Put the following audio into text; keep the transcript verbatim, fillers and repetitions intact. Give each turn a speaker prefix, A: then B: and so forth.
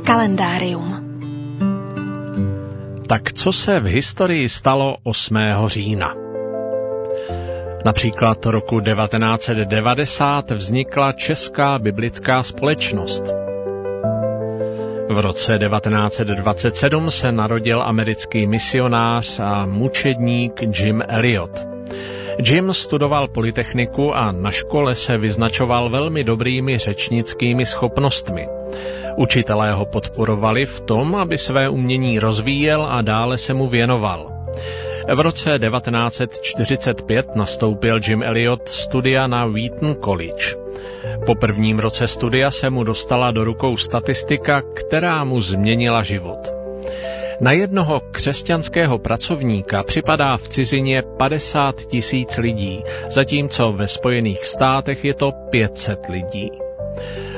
A: Kalendárium.
B: Tak co se v historii stalo osmého října? Například roku devatenáct set devadesát vznikla Česká biblická společnost. V roce devatenáct set dvacet sedm se narodil americký misionář a mučedník Jim Elliot. Jim studoval polytechniku a na škole se vyznačoval velmi dobrými řečnickými schopnostmi. Učitelé ho podporovali v tom, aby své umění rozvíjel a dále se mu věnoval. V roce devatenáct set čtyřicet pět nastoupil Jim Elliot studia na Wheaton College. Po prvním roce studia se mu dostala do rukou statistika, která mu změnila život. Na jednoho křesťanského pracovníka připadá v cizině padesát tisíc lidí, zatímco ve Spojených státech je to pět set lidí.